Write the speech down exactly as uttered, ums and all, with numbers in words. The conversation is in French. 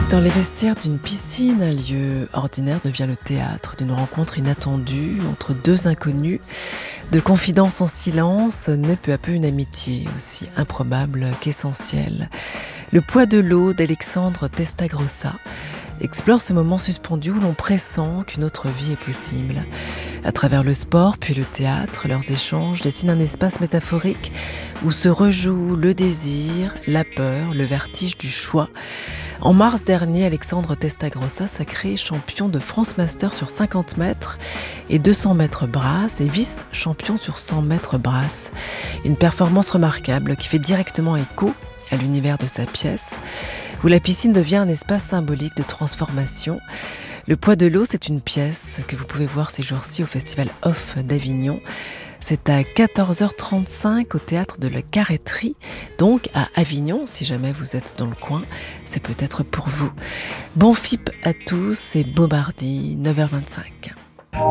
Dans les vestiaires d'une piscine, un lieu ordinaire devient le théâtre d'une rencontre inattendue entre deux inconnus. De confidences en silence naît peu à peu une amitié aussi improbable qu'essentielle. Le poids de l'eau d'Alexandre Testagrossa explore ce moment suspendu où l'on pressent qu'une autre vie est possible. À travers le sport puis le théâtre, leurs échanges dessinent un espace métaphorique où se rejouent le désir, la peur, le vertige du choix. En mars dernier, Alexandre Testagrossa sacré champion de France Master sur cinquante mètres et deux cents mètres brasse et vice-champion sur cent mètres brasse. Une performance remarquable qui fait directement écho à l'univers de sa pièce, où la piscine devient un espace symbolique de transformation. Le poids de l'eau, c'est une pièce que vous pouvez voir ces jours-ci au Festival Off d'Avignon. C'est à quatorze heures trente-cinq au Théâtre de la Carretterie, donc à Avignon, si jamais vous êtes dans le coin, c'est peut-être pour vous. Bon F I P à tous et beau mardi, neuf heures vingt-cinq.